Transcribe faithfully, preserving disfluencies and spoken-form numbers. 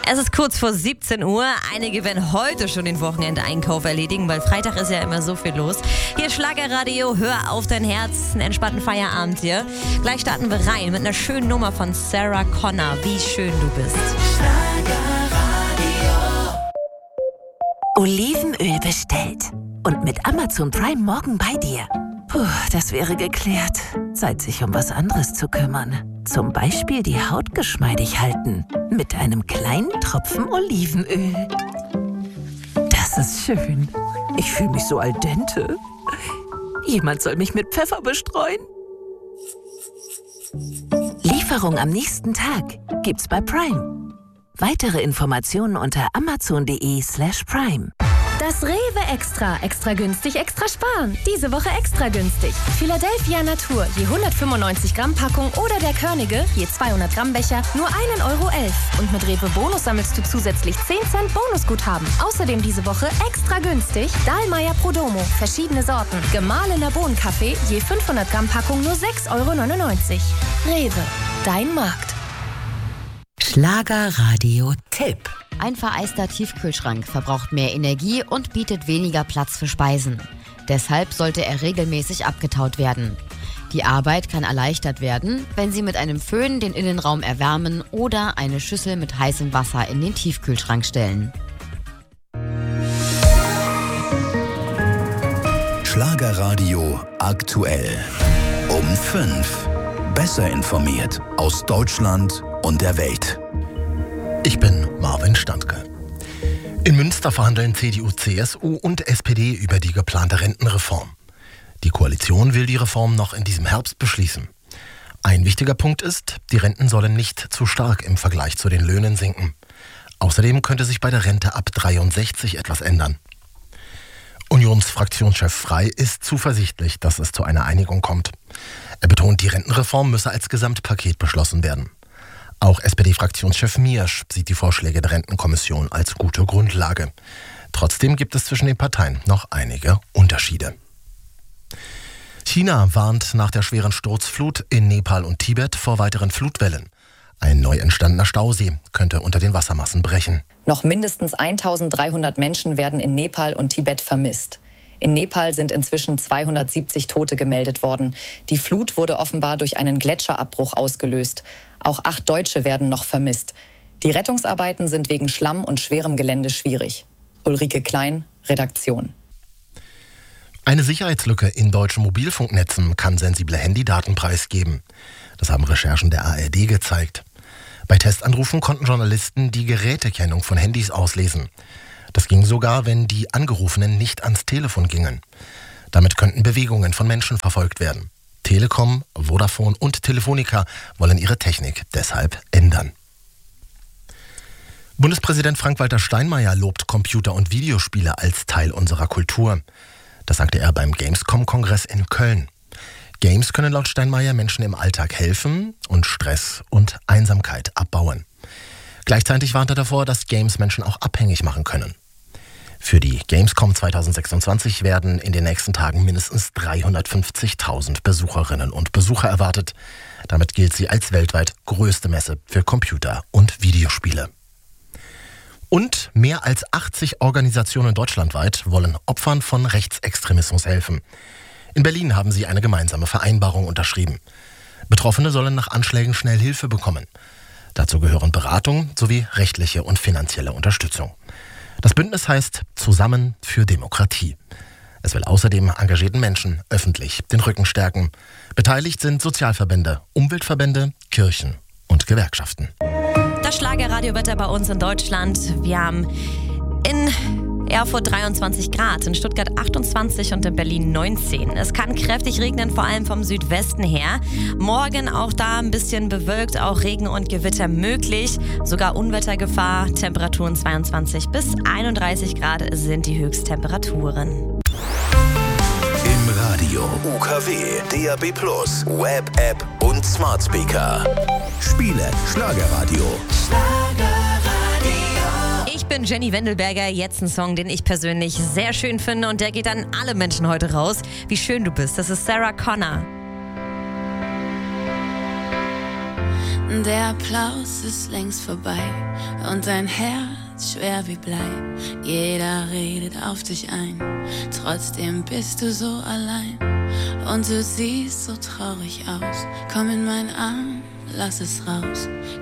Es ist kurz vor siebzehn Uhr. Einige werden heute schon den Wochenendeinkauf erledigen, weil Freitag ist ja immer so viel los. Hier Schlagerradio, hör auf dein Herz, einen entspannten Feierabend hier. Gleich starten wir rein mit einer schönen Nummer von Sarah Connor. Wie schön du bist. Schlagerradio. Olivenöl bestellt. Und mit Amazon Prime morgen bei dir. Puh, das wäre geklärt. Zeit, sich um was anderes zu kümmern. Zum Beispiel die Haut geschmeidig halten. Mit einem kleinen Tropfen Olivenöl. Das ist schön. Ich fühle mich so al dente. Jemand soll mich mit Pfeffer bestreuen. Lieferung am nächsten Tag gibt's bei Prime. Weitere Informationen unter amazon.de slash prime. Das Rewe Extra. Extra günstig, extra sparen. Diese Woche extra günstig. Philadelphia Natur, je hundertfünfundneunzig Gramm Packung oder der Körnige, je zweihundert Gramm Becher, nur ein Euro elf. Und mit Rewe Bonus sammelst du zusätzlich zehn Cent Bonusguthaben. Außerdem diese Woche extra günstig Dahlmeier Prodomo, verschiedene Sorten. Gemahlener Bohnenkaffee, je fünfhundert Gramm Packung nur sechs Euro neunundneunzig. Rewe, dein Markt. Schlagerradio-Tipp. Ein vereister Tiefkühlschrank verbraucht mehr Energie und bietet weniger Platz für Speisen. Deshalb sollte er regelmäßig abgetaut werden. Die Arbeit kann erleichtert werden, wenn Sie mit einem Föhn den Innenraum erwärmen oder eine Schüssel mit heißem Wasser in den Tiefkühlschrank stellen. Schlagerradio aktuell. Um fünf. Besser informiert aus Deutschland und der Welt. Ich bin Marvin Standke. In Münster verhandeln C D U, C S U und S P D über die geplante Rentenreform. Die Koalition will die Reform noch in diesem Herbst beschließen. Ein wichtiger Punkt ist, die Renten sollen nicht zu stark im Vergleich zu den Löhnen sinken. Außerdem könnte sich bei der Rente ab dreiundsechzig etwas ändern. Unionsfraktionschef Frey ist zuversichtlich, dass es zu einer Einigung kommt. Er betont, die Rentenreform müsse als Gesamtpaket beschlossen werden. Auch S P D-Fraktionschef Miersch sieht die Vorschläge der Rentenkommission als gute Grundlage. Trotzdem gibt es zwischen den Parteien noch einige Unterschiede. China warnt nach der schweren Sturzflut in Nepal und Tibet vor weiteren Flutwellen. Ein neu entstandener Stausee könnte unter den Wassermassen brechen. Noch mindestens eintausenddreihundert Menschen werden in Nepal und Tibet vermisst. In Nepal sind inzwischen zweihundertsiebzig Tote gemeldet worden. Die Flut wurde offenbar durch einen Gletscherabbruch ausgelöst. Auch acht Deutsche werden noch vermisst. Die Rettungsarbeiten sind wegen Schlamm und schwerem Gelände schwierig. Ulrike Klein, Redaktion. Eine Sicherheitslücke in deutschen Mobilfunknetzen kann sensible Handydaten preisgeben. Das haben Recherchen der A R D gezeigt. Bei Testanrufen konnten Journalisten die Gerätekennung von Handys auslesen. Das ging sogar, wenn die Angerufenen nicht ans Telefon gingen. Damit könnten Bewegungen von Menschen verfolgt werden. Telekom, Vodafone und Telefonica wollen ihre Technik deshalb ändern. Bundespräsident Frank-Walter Steinmeier lobt Computer- und Videospiele als Teil unserer Kultur. Das sagte er beim Gamescom-Kongress in Köln. Games können laut Steinmeier Menschen im Alltag helfen und Stress und Einsamkeit abbauen. Gleichzeitig warnt er davor, dass Games Menschen auch abhängig machen können. Für die Gamescom zweitausendsechsundzwanzig werden in den nächsten Tagen mindestens dreihundertfünfzigtausend Besucherinnen und Besucher erwartet. Damit gilt sie als weltweit größte Messe für Computer- und Videospiele. Und mehr als achtzig Organisationen deutschlandweit wollen Opfern von Rechtsextremismus helfen. In Berlin haben sie eine gemeinsame Vereinbarung unterschrieben. Betroffene sollen nach Anschlägen schnell Hilfe bekommen. Dazu gehören Beratung sowie rechtliche und finanzielle Unterstützung. Das Bündnis heißt Zusammen für Demokratie. Es will außerdem engagierten Menschen öffentlich den Rücken stärken. Beteiligt sind Sozialverbände, Umweltverbände, Kirchen und Gewerkschaften. Das Schlagerradiowetter bei uns in Deutschland. Wir haben in Erfurt dreiundzwanzig Grad, in Stuttgart achtundzwanzig und in Berlin neunzehn. Es kann kräftig regnen, vor allem vom Südwesten her. Morgen auch da ein bisschen bewölkt, auch Regen und Gewitter möglich. Sogar Unwettergefahr. Temperaturen zweiundzwanzig bis einunddreißig Grad sind die Höchsttemperaturen. Im Radio, U K W, D A B plus, Web, App und Smart Speaker. Spiele Schlagerradio. Ich bin Jenny Wendelberger, jetzt ein Song, den ich persönlich sehr schön finde und der geht an alle Menschen heute raus. Wie schön du bist, das ist Sarah Connor. Der Applaus ist längst vorbei und dein Herz schwer wie Blei. Jeder redet auf dich ein, trotzdem bist du so allein. Und du siehst so traurig aus, komm in meinen Arm, lass es raus.